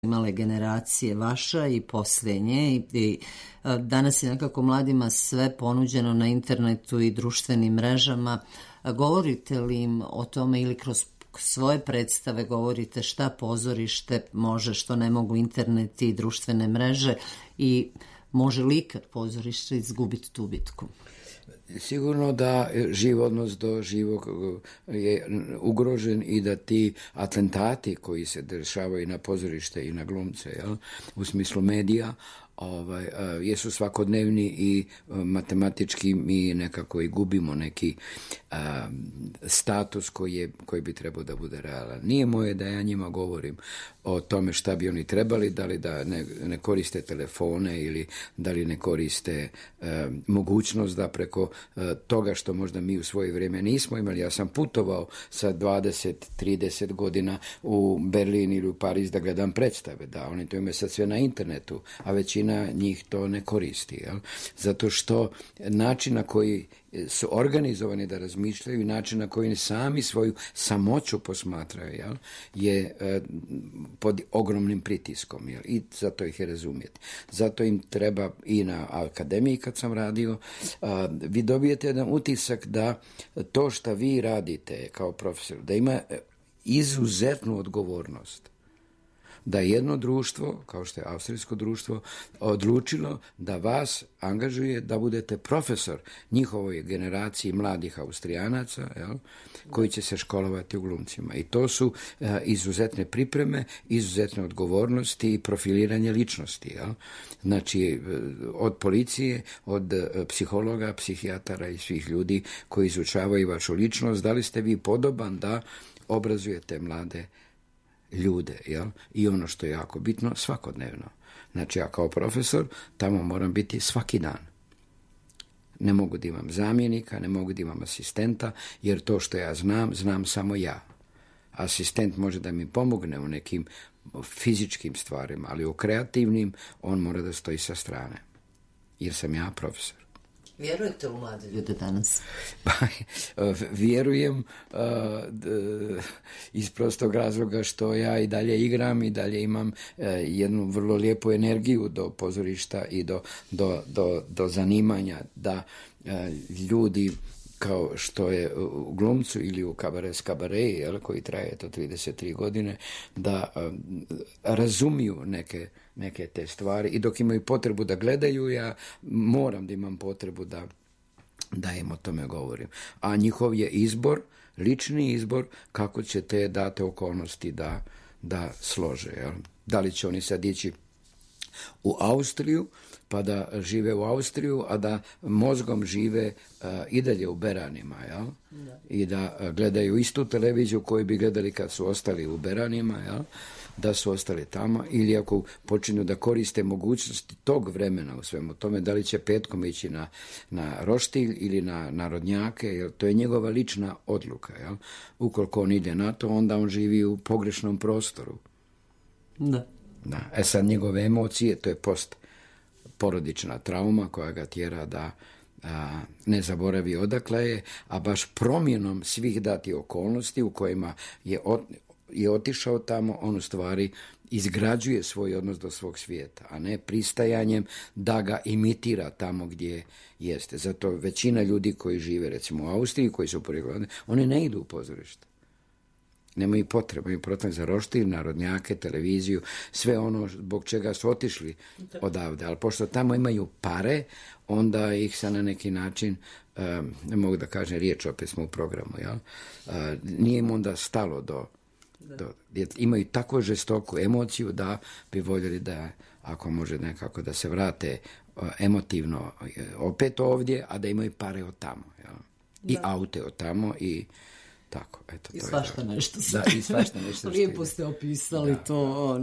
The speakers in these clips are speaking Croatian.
imale generacije vaša i posljednje i danas je nekako mladima sve ponuđeno na internetu i društvenim mrežama. Govorite li im o tome ili kroz svoje predstave govorite šta pozorište može, što ne mogu internet i društvene mreže i može li ikad pozorište izgubiti tu bitku? Sigurno da živ odnos do živog je ugrožen i da ti atentati koji se dešavaju na pozorište i na glumce, jel, u smislu medija, jesu svakodnevni i matematički mi nekako i gubimo neki status koji bi trebao da bude realan. Nije moje da ja njima govorim o tome šta bi oni trebali, da li da ne koriste telefone ili da li ne koriste mogućnost da preko toga što možda mi u svoje vrijeme nismo imali. Ja sam putovao sa 20-30 godina u Berlin ili u Pariz da gledam predstave, da oni to imaju sad sve na internetu, a većina njih to ne koristi. Jel? Zato što način na koji su organizovani da razmišljaju i način na koji sami svoju samoću posmatraju, jel, je pod ogromnim pritiskom, jel, i zato ih je razumjeti. Zato im treba i na akademiji kad sam radio, vi dobijete jedan utisak da to što vi radite kao profesor, da ima izuzetnu odgovornost. Da jedno društvo, kao što je austrijsko društvo, odlučilo da vas angažuje da budete profesor njihovoj generaciji mladih Austrijanaca, jel, koji će se školovati u glumcima. I to su izuzetne pripreme, izuzetne odgovornosti i profiliranje ličnosti. Jel. Znači, od policije, od psihologa, psihijatara i svih ljudi koji izučavaju vašu ličnost, da li ste vi podoban da obrazujete mlade ljude, jel? I ono što je jako bitno, svakodnevno. Znači, ja kao profesor tamo moram biti svaki dan. Ne mogu da imam zamjenika, ne mogu da imam asistenta, jer to što ja znam samo ja. Asistent može da mi pomogne u nekim fizičkim stvarima, ali u kreativnim on mora da stoji sa strane. Jer sam ja profesor. Vjerujete u mlade ljude danas? Vjerujem iz prostog razloga što ja i dalje igram i dalje imam jednu vrlo lijepu energiju do pozorišta i do zanimanja da ljudi kao što je u glumcu ili u kabaret, koji traje to 33 godine, da razumiju neke te stvari i dok imaju potrebu da gledaju, ja moram da imam potrebu da im o tome govorim. A njihov je izbor, lični izbor, kako će te date okolnosti da slože. Jel? Da li će oni sad ići u Austriju, pa da žive u Austriju, a da mozgom žive i dalje u Beranima, jel? Da. I da gledaju istu televiziju koju bi gledali kad su ostali u Beranima, jel? Da su ostali tamo, ili ako počinju da koriste mogućnosti tog vremena u svemu tome, da li će petkom ići na roštilj ili na narodnjake, jer to je njegova lična odluka. Jel? Ukoliko on ide na to, onda on živi u pogrešnom prostoru. Da. Da. Sad njegove emocije, to je porodična trauma koja ga tjera da ne zaboravi odakle je, a baš promjenom svih dati okolnosti u kojima je otišao tamo, on u stvari izgrađuje svoj odnos do svog svijeta, a ne pristajanjem da ga imitira tamo gdje jeste. Zato većina ljudi koji žive recimo u Austriji, koji su porijeklom, oni ne idu u pozorište. Nemaju potrebe, imaju potrebe za roštilj, narodnjake, televiziju, sve ono zbog čega su otišli odavde. Ali pošto tamo imaju pare, onda ih se na neki način, ne mogu da kažem riječ, opet smo u programu, jel? Nije im onda stalo imaju tako žestoku emociju da bi voljeli da, ako može nekako, da se vrate emotivno opet ovdje, a da imaju pare od tamo, jel? I aute od tamo i tako, eto, I svašta nešto. Da, i svašta nešto. Lijepo ste opisali to,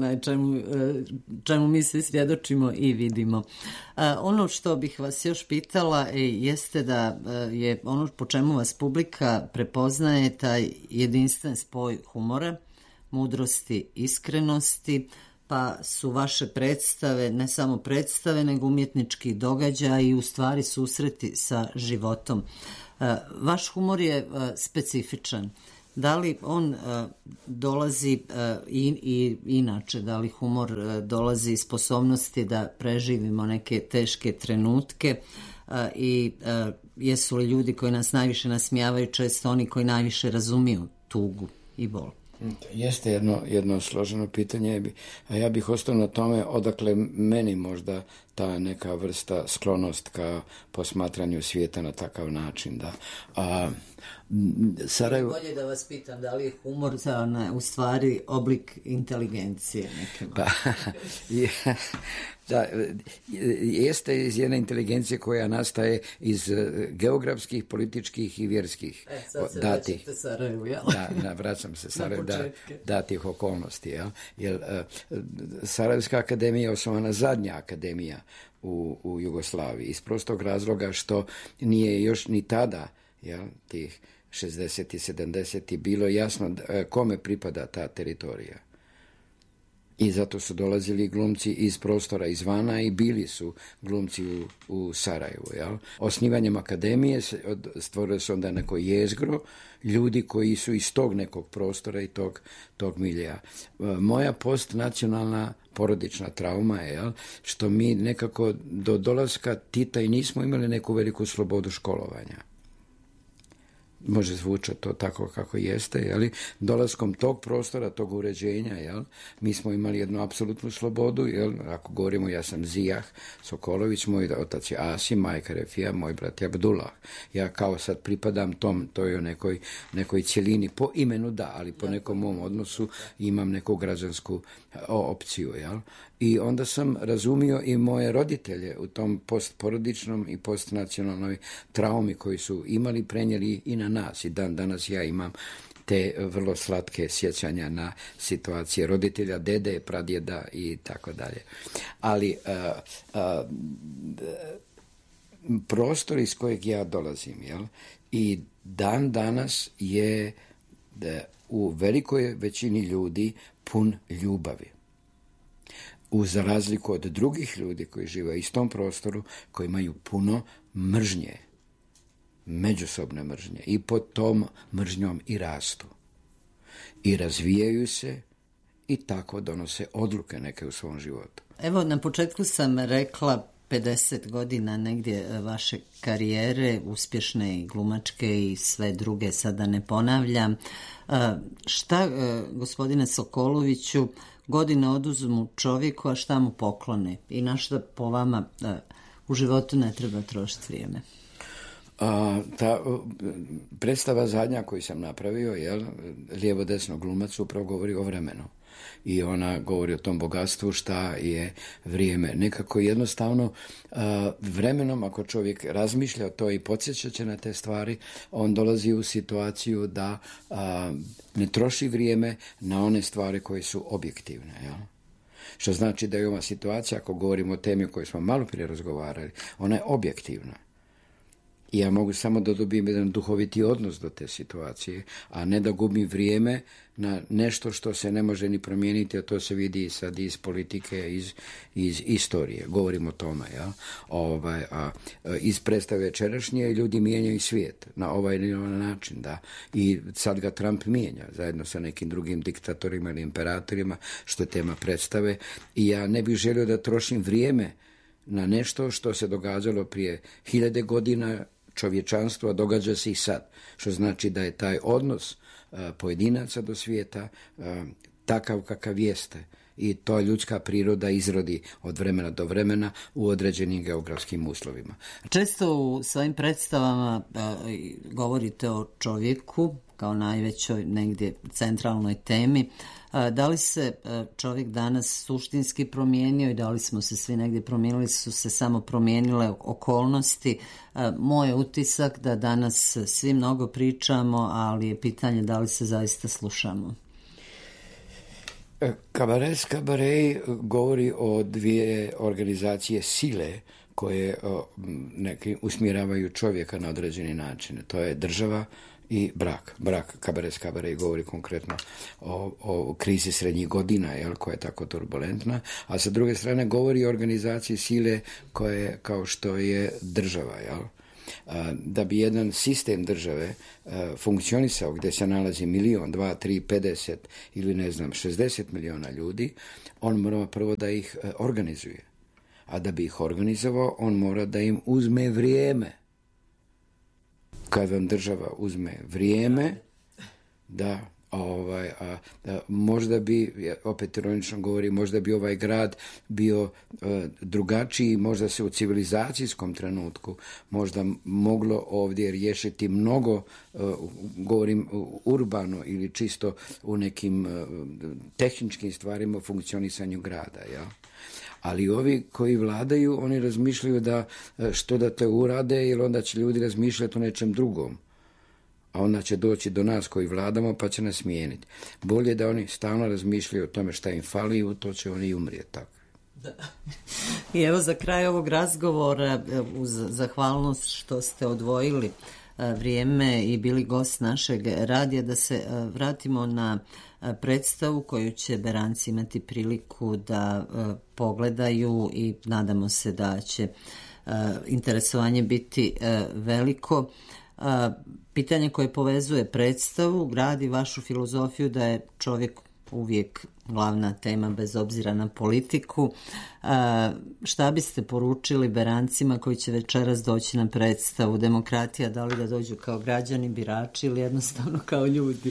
čemu mi se svjedočimo i vidimo. Ono što bih vas još pitala jeste da je ono po čemu vas publika prepoznaje taj jedinstven spoj humora, mudrosti, iskrenosti, pa su vaše predstave, ne samo predstave, nego umjetnički događaj i u stvari susreti sa životom. Vaš humor je specifičan. da li on dolazi i inače, da li humor dolazi iz sposobnosti da preživimo neke teške trenutke i jesu li ljudi koji nas najviše nasmijavaju često oni koji najviše razumiju tugu i bol? Jeste jedno složeno pitanje, a ja bih ostao na tome odakle meni možda ta neka vrsta sklonost ka posmatranju svijeta na takav način. Da. Sarajevo... Bolje da vas pitam, da li je humor u stvari oblik inteligencije neke? Pa, da, jeste iz jedne inteligencije koja nastaje iz geografskih, političkih i vjerskih datih. Sarajevu, jel? Da, vraćam se Sarajevu, datih okolnosti. Jer Sarajevska akademija je osnovana zadnja akademija u Jugoslaviji iz prostog razloga što nije još ni tada, tih 60. i 70. bilo jasno kome pripada ta teritorija. I zato su dolazili glumci iz prostora izvana i bili su glumci u Sarajevu. Osnivanjem akademije stvorilo se onda neko jezgro ljudi koji su iz tog nekog prostora i tog milija. Moja postnacionalna porodična trauma je što mi nekako do dolaska Tita i nismo imali neku veliku slobodu školovanja. Može zvučati to tako kako jeste, ali dolaskom tog prostora, tog uređenja, mi smo imali jednu apsolutnu slobodu, ako govorimo, ja sam Zijah Sokolović, moj otac je Asim, majka Refija, moj brat je Abdullah. Ja kao sad pripadam toj nekoj cjelini, po imenu da, ali po nekom mom odnosu imam neku građansku opciju, I onda sam razumio i moje roditelje u tom postporodičnom i postnacionalnoj traumi koji su imali, prenijeli i na nas. I danas ja imam te vrlo slatke sjećanja na situacije roditelja, dede, pradjeda i tako dalje. Ali prostor iz kojeg ja dolazim, i dan danas je u velikoj većini ljudi pun ljubavi. Za razliku od drugih ljudi koji žive u istom prostoru, koji imaju puno mržnje, međusobne mržnje, i pod tom mržnjom i rastu. I razvijaju se i tako donose odluke neke u svom životu. Evo, na početku sam rekla 50 godina negdje vaše karijere, uspješne i glumačke i sve druge, sada ne ponavljam. Šta, gospodine Sokoloviću, godine oduzmu čovjeku, a šta mu poklone? I na šta po vama u životu ne treba trošiti vrijeme? Ta predstava zadnja koju sam napravio, lijevo-desno glumac, upravo govori o vremenu. I ona govori o tom bogatstvu šta je vrijeme. Nekako jednostavno vremenom, ako čovjek razmišlja o to i podsjeća će na te stvari, on dolazi u situaciju da ne troši vrijeme na one stvari koje su objektivne. Što znači da je ova situacija, ako govorimo o temi o kojoj smo malo prije razgovarali, ona je objektivna. I ja mogu samo da dobijem jedan duhoviti odnos do te situacije, a ne da gubim vrijeme na nešto što se ne može ni promijeniti, a to se vidi sad iz politike, iz istorije. Govorim o tome, iz predstave večerašnje ljudi mijenjaju svijet na ovaj ili onaj način, da. I sad ga Trump mijenja, zajedno sa nekim drugim diktatorima ili imperatorima, što je tema predstave. I ja ne bih želio da trošim vrijeme na nešto što se događalo prije 1000 godina čovječanstva, događa se i sad. Što znači da je taj odnos pojedinaca do svijeta takav kakav jeste. I to ljudska priroda izrodi od vremena do vremena u određenim geografskim uslovima. Često u svojim predstavama govorite o čovjeku kao najvećoj negdje centralnoj temi. Da li se čovjek danas suštinski promijenio i da li smo se svi negdje promijenili, su se samo promijenile okolnosti? Moj utisak da danas svi mnogo pričamo, ali je pitanje da li se zaista slušamo. Kabaret govori o dvije organizacije sile koje neki usmjeravaju čovjeka na određeni način. To je država i brak. Kabaret govori konkretno o krizi srednjih godina, koja je tako turbulentna, a sa druge strane govori o organizaciji sile koje kao što je država, Da bi jedan sistem države funkcionisao gdje se nalazi 1, 2, 3, 50 ili 60 miliona ljudi, on mora prvo da ih organizuje. A da bi ih organizovao, on mora da im uzme vrijeme. Kad vam država uzme vrijeme, da možda bi, opet ironično govorim, možda bi ovaj grad bio drugačiji, možda se u civilizacijskom trenutku možda moglo ovdje riješiti mnogo, govorim urbano ili čisto u nekim tehničkim stvarima o funkcionisanju grada, ja. Ali ovi koji vladaju, oni razmišljaju da što da te urade, jer onda će ljudi razmišljati o nečem drugom. A onda će doći do nas koji vladamo pa će nas smijeniti. Bolje da oni stalno razmišljaju o tome šta im fali i u to će oni i umrijeti tako. Da. I evo za kraj ovog razgovora, uz zahvalnost što ste odvojili vrijeme i bili gost našeg radija, da se vratimo na predstavu koju će Beranci imati priliku da pogledaju i nadamo se da će interesovanje biti veliko. Pitanje koje povezuje predstavu gradi vašu filozofiju da je čovjek uvijek glavna tema bez obzira na politiku. Šta biste poručili Berancima koji će večeras doći na predstavu? Demokratija, da li da dođu kao građani, birači ili jednostavno kao ljudi?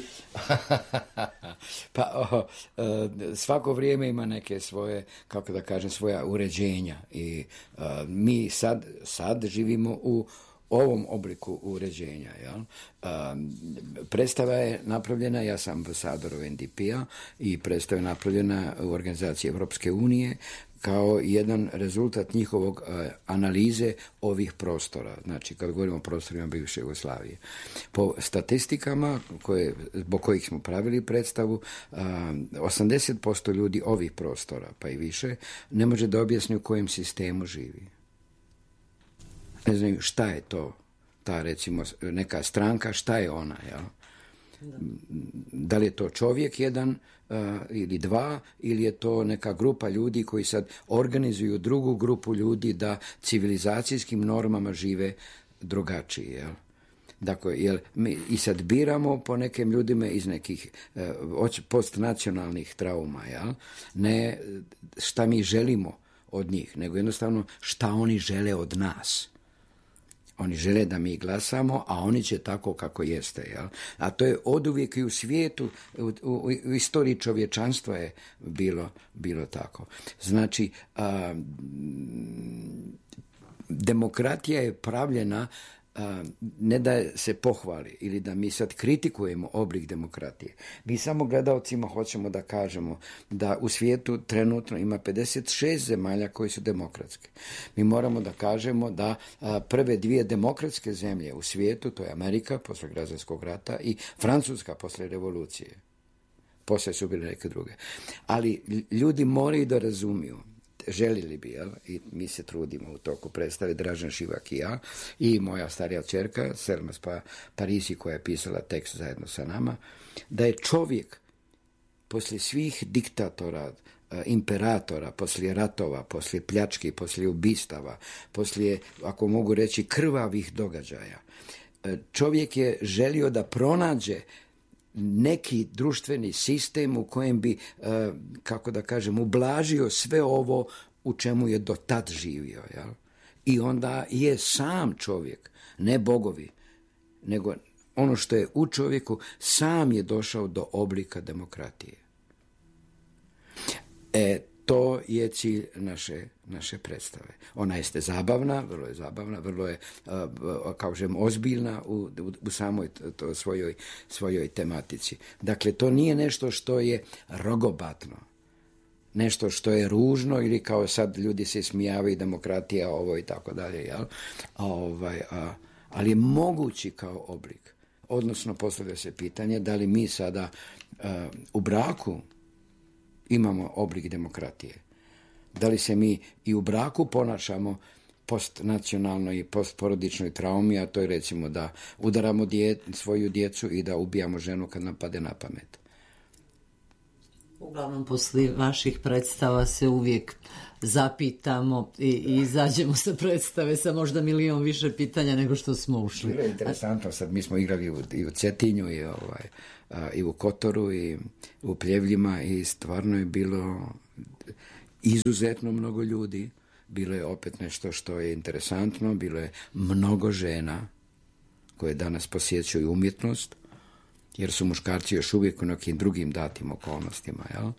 Svako vrijeme ima neke svoje, kako da kažem, svoja uređenja i mi sad živimo u ovom obliku uređenja. Jel? Predstava je napravljena, ja sam ambasador NDP-a i predstava je napravljena u organizaciji Evropske unije kao jedan rezultat njihovog analize ovih prostora. Znači, kad govorimo o prostorima bivše Jugoslavije. Po statistikama zbog kojih smo pravili predstavu, 80% ljudi ovih prostora, pa i više, ne može da objasni u kojem sistemu živi. Ne znam šta je to, ta recimo neka stranka, šta je ona, jel? Da li je to čovjek jedan ili dva, ili je to neka grupa ljudi koji sad organizuju drugu grupu ljudi da civilizacijskim normama žive drugačije, jel? Dakle, jel, mi i sad biramo po nekim ljudima iz nekih postnacionalnih trauma, jel? Ne šta mi želimo od njih, nego jednostavno šta oni žele od nas. Oni žele da mi glasamo, a oni će tako kako jeste. Jel? A to je oduvijek i u svijetu, u istoriji čovječanstva je bilo tako. Znači, demokratija je pravljena ne da se pohvali ili da mi sad kritikujemo oblik demokratije. Mi samo gledalcima hoćemo da kažemo da u svijetu trenutno ima 56 zemalja koji su demokratske. Mi moramo da kažemo da prve dvije demokratske zemlje u svijetu, to je Amerika posle Građanskog rata i Francuska posle revolucije. Poslije su bile neke druge. Ali ljudi moraju da razumiju, željeli bi, jel? I mi se trudimo u toku predstave, Dražen Šivak i ja, i moja starija ćerka, Selma Parisi, koja je pisala tekst zajedno sa nama, da je čovjek poslije svih diktatora, imperatora, poslije ratova, poslije pljački, poslije ubistava, poslije, ako mogu reći, krvavih događaja, čovjek je želio da pronađe neki društveni sistem u kojem bi, kako da kažem, ublažio sve ovo u čemu je do tad živio. Jel? I onda je sam čovjek, ne bogovi, nego ono što je u čovjeku, sam je došao do oblika demokratije. To je cilj naše predstave. Ona jeste zabavna, vrlo je, kao žem, ozbiljna u samoj svojoj tematici. Dakle, to nije nešto što je rogobatno, nešto što je ružno ili kao sad ljudi se smijavaju, demokratija, ovo i tako dalje, jel? Ali je mogući kao oblik. Odnosno, postavlja se pitanje da li mi sada u braku imamo oblik demokratije. Da li se mi i u braku ponašamo postnacionalnoj i postporodičnoj traumi, a to je recimo da udaramo svoju djecu i da ubijamo ženu kad nam pade na pamet. Uglavnom, poslije vaših predstava se uvijek zapitamo i izađemo sa predstave sa možda milion više pitanja nego što smo ušli. Bilo je interesantno, sad mi smo igrali i u Cetinju i u Kotoru i u Pljevljima i stvarno je bilo izuzetno mnogo ljudi. Bilo je opet nešto što je interesantno, bilo je mnogo žena koje danas posjećuju umjetnost, jer su muškarci još uvijek u nekim drugim datim okolnostima, jel?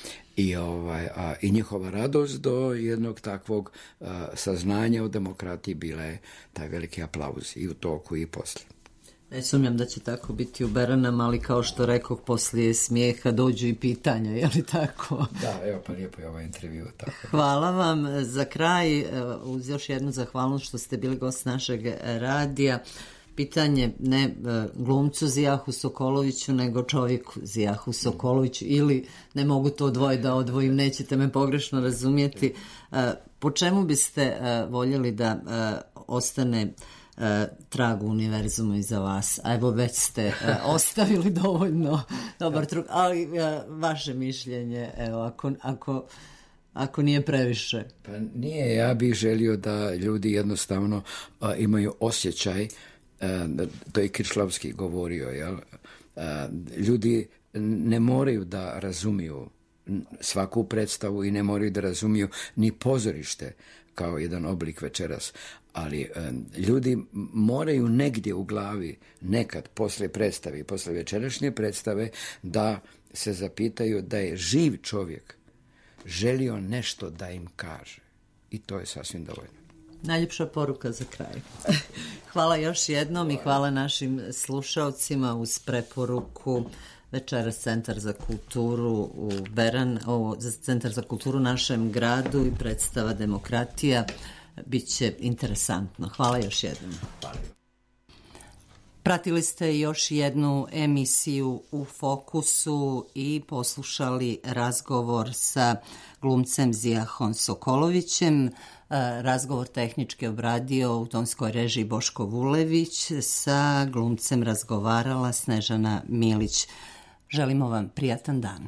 I njihova radost do jednog takvog saznanja o demokratiji bila je taj veliki aplauz i u toku i poslije. Ne sumnjam da će tako biti u Beranama, ali kao što rekoh, poslije smijeha dođu i pitanja, je li tako? Da, evo pa lijepo je ovaj intervju. Tako. Hvala vam. Za kraj, uz još jednu zahvalnost što ste bili gost našeg radija, pitanje ne glumcu Zijahu Sokoloviću, nego čovjeku Zijahu Sokoloviću, ili ne mogu to dvoje da odvojim, nećete me pogrešno razumjeti. Po čemu biste voljeli da ostane trag u univerzumu iza vas? A evo već ste ostavili dovoljno dobar trug, ali vaše mišljenje, evo, ako nije previše. Pa nije, ja bih želio da ljudi jednostavno imaju osjećaj, to je Krišlavski govorio, jel? Ljudi ne moraju da razumiju svaku predstavu i ne moraju da razumiju ni pozorište kao jedan oblik večeras, ali ljudi moraju negdje u glavi nekad poslije predstave, poslije večerašnje predstave, da se zapitaju da je živ čovjek želio nešto da im kaže. I to je sasvim dovoljno. Najljepša poruka za kraj. Hvala još jednom i hvala našim slušalcima uz preporuku večeras Centar za kulturu u Centar za kulturu u našem gradu i predstava Demokratija. Biće interesantno. Hvala još jednom. Hvala. Pratili ste još jednu emisiju U fokusu i poslušali razgovor sa glumcem Zijahom Sokolovićem. Razgovor tehnički obradio u tonskoj režiji Boško Vulević, sa glumcem razgovarala Snežana Milić. Želimo vam prijatan dan.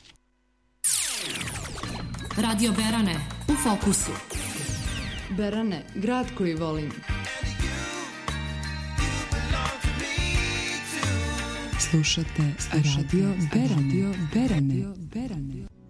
Radio Berane, U fokusu. Berane, grad koji volim. Slušate Radio Berane.